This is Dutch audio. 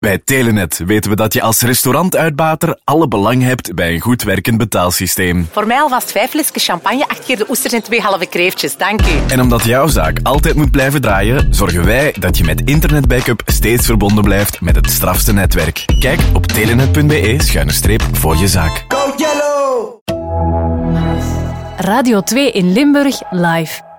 Bij Telenet weten we dat je als restaurantuitbater alle belang hebt bij een goed werkend betaalsysteem. Voor mij alvast 5 flesjes champagne, 8 keer de oesters en 2 halve kreeftjes. Dank u. En omdat jouw zaak altijd moet blijven draaien, zorgen wij dat je met internetbackup steeds verbonden blijft met het strafste netwerk. Kijk op telenet.be/voor je zaak. Go Yellow! Radio 2 in Limburg live.